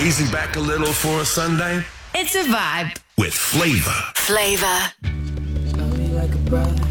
Easy back a little for a Sunday. It's a vibe with Flavor. Flavor. Love me like a brother.